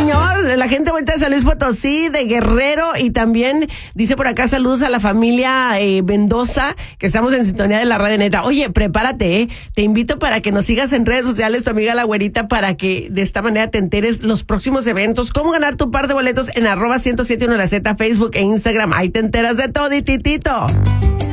señor. La gente vuelta de San Luis Potosí, de Guerrero, y también dice por acá saludos a la familia Mendoza, que estamos en sintonía de la radio neta. Oye, prepárate, te invito para que nos sigas en redes sociales, tu amiga la güerita, para que de esta manera te enteres los próximos eventos, cómo ganar tu par de boletos en @1071 la Z, Facebook e Instagram. Ahí te enteras de todo y titito.